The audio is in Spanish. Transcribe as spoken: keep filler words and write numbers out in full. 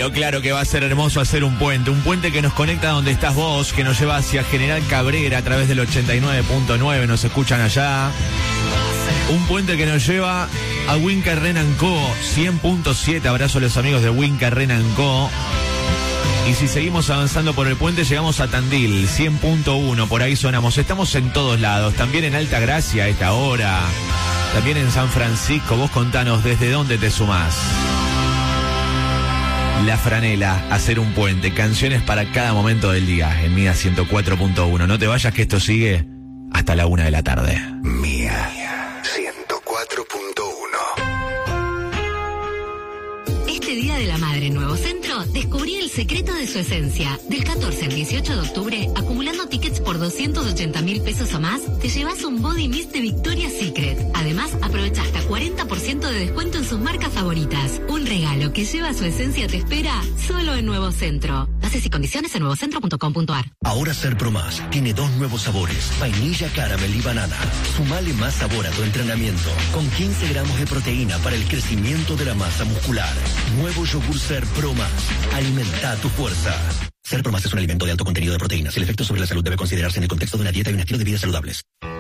Pero claro que va a ser hermoso hacer un puente. Un puente que nos conecta donde estás vos, que nos lleva hacia General Cabrera a través del ochenta y nueve punto nueve. Nos escuchan allá. Un puente que nos lleva a Winca Renan Co. cien punto siete. Abrazo a los amigos de Winca Renan Co. Y si seguimos avanzando por el puente, llegamos a Tandil, cien punto uno. Por ahí sonamos. Estamos en todos lados. También en Altagracia a esta hora. También en San Francisco. Vos contanos desde dónde te sumás. La Franela, hacer un puente. Canciones para cada momento del día. En Mía ciento cuatro punto uno. No te vayas que esto sigue hasta la una de la tarde. Mía ciento cuatro punto uno. Este Día de la Madre en Nuevo Centro, descubrí el secreto de su esencia. Del catorce al dieciocho de octubre, acumulando tickets por doscientos ochenta mil pesos o más, te llevas un body mist de Victoria's Secret. Además, aprovecha hasta cuarenta por ciento de descuento en sus marcas favoritas. Un regalo que lleva su esencia te espera solo en Nuevo Centro. Bases y condiciones en nuevocentro punto com punto ar. Ahora Serpro-Más tiene dos nuevos sabores, vainilla, caramel y banana. Sumale más sabor a tu entrenamiento, con quince gramos de proteína para el crecimiento de la masa muscular. Nuevo yogur Serpro-Más. Alimenta tu fuerza. Serpro-Más es un alimento de alto contenido de proteínas. El efecto sobre la salud debe considerarse en el contexto de una dieta y un estilo de vida saludables.